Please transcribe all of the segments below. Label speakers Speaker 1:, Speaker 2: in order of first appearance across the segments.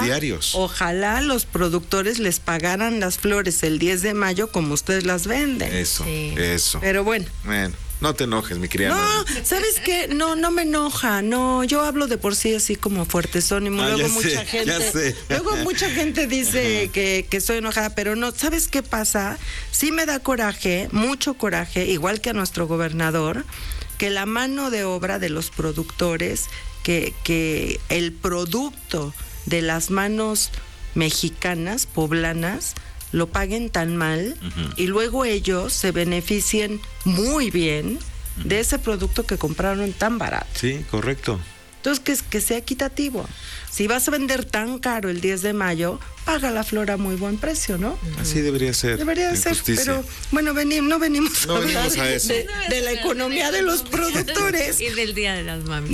Speaker 1: diarios.
Speaker 2: Ojalá los productores les pagaran las flores el 10 de mayo como ustedes las venden.
Speaker 1: Eso.
Speaker 2: Pero bueno.
Speaker 1: Bueno, no te enojes, mi querida.
Speaker 2: No, ¿sabes qué? No me enoja. No, yo hablo de por sí así como fuertezón y luego mucha gente. Luego mucha gente dice que estoy enojada, pero no. ¿Sabes qué pasa? Sí me da coraje, mucho coraje, igual que a nuestro gobernador, que la mano de obra de los productores, que el producto de las manos mexicanas, poblanas, lo paguen tan mal y luego ellos se beneficien muy bien de ese producto que compraron tan barato.
Speaker 1: Sí, correcto.
Speaker 2: Entonces, que sea equitativo. Si vas a vender tan caro el 10 de mayo, paga la flor a muy buen precio, ¿no?
Speaker 1: Así debería ser.
Speaker 2: Debería ser, justicia. Pero bueno, no venimos a hablar de la economía de los productores.
Speaker 3: Y del Día de las Mamis.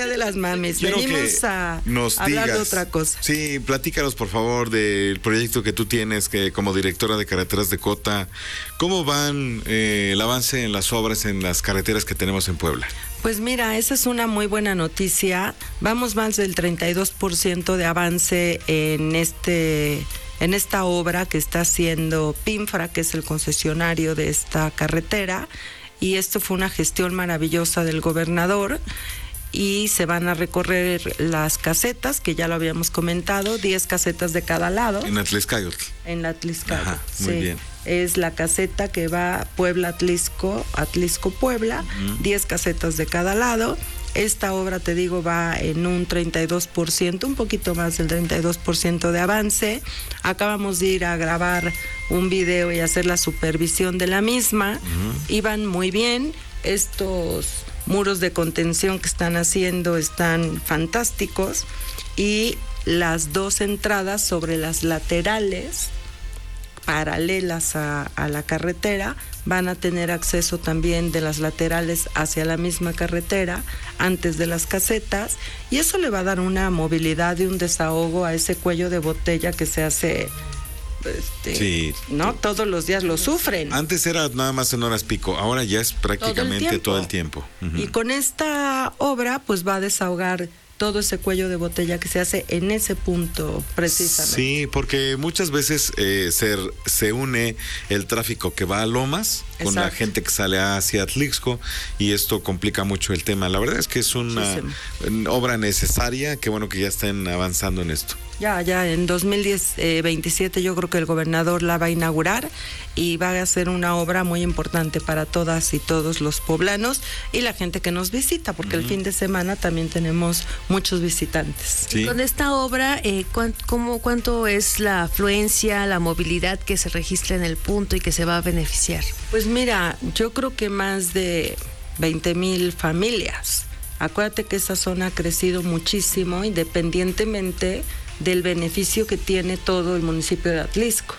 Speaker 2: Venimos a hablar de otra cosa.
Speaker 1: Sí, platícanos, por favor, del proyecto que tú tienes como directora de carreteras de Cota. ¿Cómo van el avance en las obras en las carreteras que tenemos en Puebla?
Speaker 2: Pues mira, esa es una muy buena noticia. Vamos más del 32% de avance en esta obra que está haciendo PINFRA, que es el concesionario de esta carretera. Y esto fue una gestión maravillosa del gobernador. Y se van a recorrer las casetas, que ya lo habíamos comentado, 10 casetas de cada lado.
Speaker 1: En Atlixcayotl.
Speaker 2: En Atlixcayotl,
Speaker 1: sí. Muy bien.
Speaker 2: Es la caseta que va Puebla-Atlixco, Atlixco-Puebla, 10 casetas de cada lado. Esta obra, te digo, va en un 32%, un poquito más del 32% de avance. Acabamos de ir a grabar un video y hacer la supervisión de la misma. Iban muy bien. Estos muros de contención que están haciendo están fantásticos. Y las dos entradas sobre las laterales, paralelas a la carretera, van a tener acceso también de las laterales hacia la misma carretera antes de las casetas, y eso le va a dar una movilidad y un desahogo a ese cuello de botella que se hace
Speaker 1: sí,
Speaker 2: ¿no? Todos los días lo sufren.
Speaker 1: Antes era nada más en horas pico, ahora ya es prácticamente todo el tiempo.
Speaker 2: Y con esta obra pues va a desahogar todo ese cuello de botella que se hace en ese punto precisamente.
Speaker 1: Sí, porque muchas veces se une el tráfico que va a Lomas con la gente que sale hacia Atlixco, y esto complica mucho el tema. La verdad es que es una obra necesaria, qué bueno que ya estén avanzando en esto.
Speaker 2: Ya en 2027 yo creo que el gobernador la va a inaugurar y va a ser una obra muy importante para todas y todos los poblanos y la gente que nos visita, porque el fin de semana también tenemos muchos visitantes.
Speaker 3: Sí. Con esta obra, ¿cuánto es la afluencia, la movilidad que se registra en el punto y que se va a beneficiar?
Speaker 2: Pues mira, yo creo que más de 20,000 familias. Acuérdate que esa zona ha crecido muchísimo, independientemente del beneficio que tiene todo el municipio de Atlixco,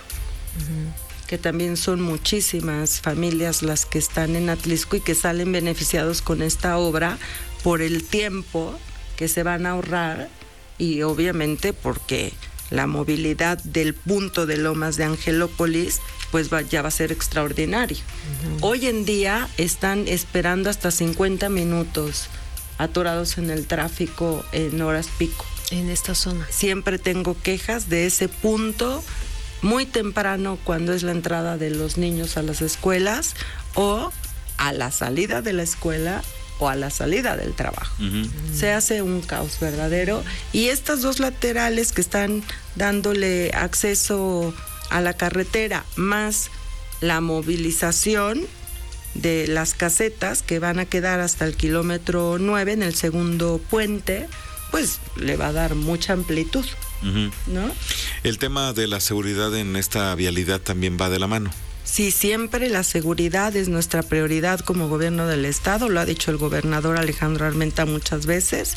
Speaker 2: que también son muchísimas familias las que están en Atlixco y que salen beneficiados con esta obra por el tiempo que se van a ahorrar y obviamente porque la movilidad del punto de Lomas de Angelópolis pues ya va a ser extraordinario. Hoy en día están esperando hasta 50 minutos atorados en el tráfico en horas pico.
Speaker 3: En esta zona.
Speaker 2: Siempre tengo quejas de ese punto muy temprano cuando es la entrada de los niños a las escuelas o a la salida de la escuela o a la salida del trabajo. Se hace un caos verdadero y estas dos laterales que están dándole acceso a la carretera más la movilización de las casetas que van a quedar hasta el kilómetro 9 en el segundo puente, pues le va a dar mucha amplitud, ¿no?
Speaker 1: El tema de la seguridad en esta vialidad también va de la mano.
Speaker 2: Sí, siempre la seguridad es nuestra prioridad como gobierno del estado, lo ha dicho el gobernador Alejandro Armenta muchas veces,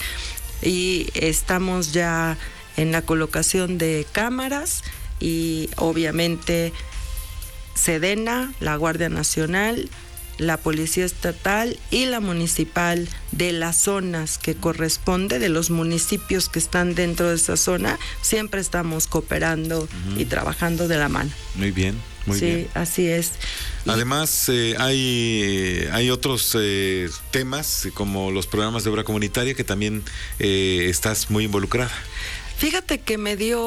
Speaker 2: y estamos ya en la colocación de cámaras y obviamente Sedena, la Guardia Nacional, la Policía Estatal y la Municipal de las zonas que corresponde, de los municipios que están dentro de esa zona, siempre estamos cooperando y trabajando de la mano.
Speaker 1: Muy bien, muy bien.
Speaker 2: Sí, así es.
Speaker 1: Además, hay otros temas como los programas de obra comunitaria que también estás muy involucrada.
Speaker 2: Fíjate que me dio